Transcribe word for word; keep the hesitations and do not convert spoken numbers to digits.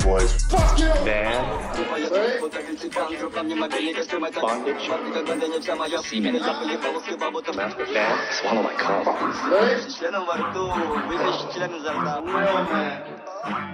was bad, bondage, master bad, swallow my cum. Real man.